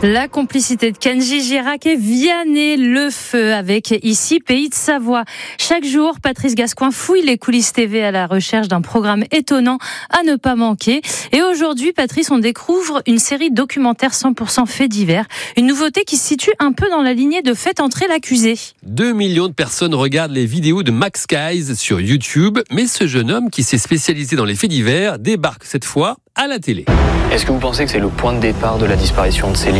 La complicité de Kenji Girac et Vianney Lefeu avec ici Pays de Savoie. Chaque jour, Patrice Gascoigne fouille les coulisses TV à la recherche d'un programme étonnant à ne pas manquer. Et aujourd'hui, Patrice, on découvre une série documentaire 100% faits divers. Une nouveauté qui se situe un peu dans la lignée de Faites entrer l'accusé. 2 millions de personnes regardent les vidéos de Max Guys sur YouTube. Mais ce jeune homme qui s'est spécialisé dans les faits divers débarque cette fois à la télé. Est-ce que vous pensez que c'est le point de départ de la disparition de Céline ?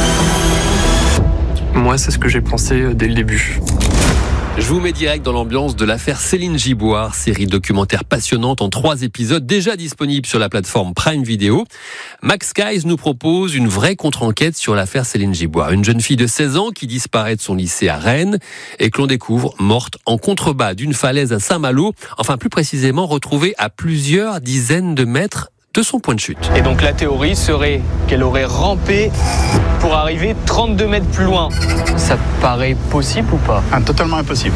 Moi, c'est ce que j'ai pensé dès le début. Je vous mets direct dans l'ambiance de l'affaire Céline Giboire, série documentaire passionnante en 3 épisodes déjà disponible sur la plateforme Prime Video. Max Guys nous propose une vraie contre-enquête sur l'affaire Céline Giboire. Une jeune fille de 16 ans qui disparaît de son lycée à Rennes et que l'on découvre morte en contrebas d'une falaise à Saint-Malo. Enfin, plus précisément, retrouvée à plusieurs dizaines de mètres de son point de chute. Et donc la théorie serait qu'elle aurait rampé pour arriver 32 mètres plus loin. Ça paraît possible ou pas ? Totalement impossible.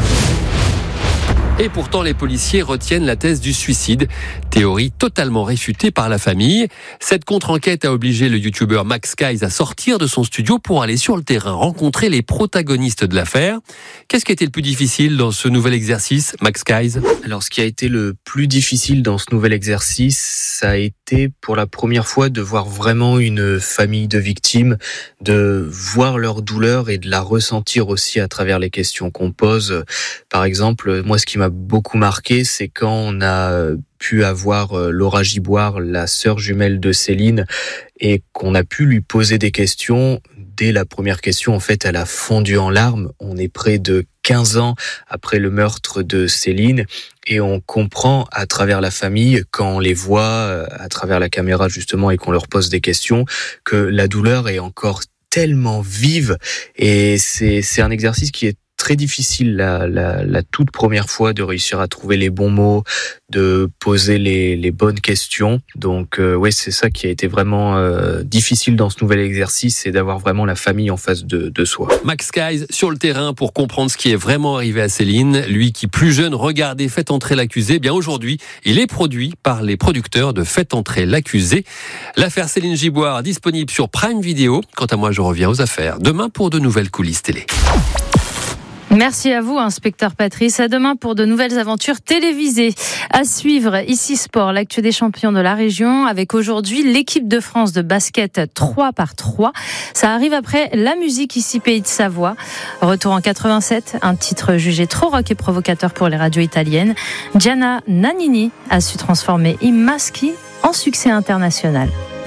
Et pourtant, les policiers retiennent la thèse du suicide, théorie totalement réfutée par la famille. Cette contre-enquête a obligé le youtubeur Max Guys à sortir de son studio pour aller sur le terrain, rencontrer les protagonistes de l'affaire. Qu'est-ce qui a été le plus difficile dans ce nouvel exercice, Max Guys ? Alors, ce qui a été le plus difficile dans ce nouvel exercice, ça a été pour la première fois de voir vraiment une famille de victimes, de voir leur douleur et de la ressentir aussi à travers les questions qu'on pose. Par exemple, moi, ce qui m'a beaucoup marqué, c'est quand on a pu avoir Laura Giboire, la sœur jumelle de Céline, et qu'on a pu lui poser des questions. Dès la première question, en fait, elle a fondu en larmes. On est près de 15 ans après le meurtre de Céline et on comprend à travers la famille, quand on les voit à travers la caméra justement et qu'on leur pose des questions, que la douleur est encore tellement vive et c'est un exercice qui est très difficile la toute première fois de réussir à trouver les bons mots, de poser les bonnes questions. Donc ouais, c'est ça qui a été vraiment difficile dans ce nouvel exercice, c'est d'avoir vraiment la famille en face de soi. Max Guys sur le terrain pour comprendre ce qui est vraiment arrivé à Céline. Lui qui, plus jeune, regardait Faites entrer l'accusé, eh bien aujourd'hui, il est produit par les producteurs de Faites entrer l'accusé. L'affaire Céline Giboire disponible sur Prime Video. Quant à moi, je reviens aux affaires demain pour de nouvelles coulisses télé. Merci à vous, inspecteur Patrice. À demain pour de nouvelles aventures télévisées. À suivre, ici Sport, l'actu des champions de la région, avec aujourd'hui l'équipe de France de basket 3x3. Ça arrive après la musique ici Pays de Savoie. Retour en 87, un titre jugé trop rock et provocateur pour les radios italiennes. Gianna Nannini a su transformer I Maschi en succès international.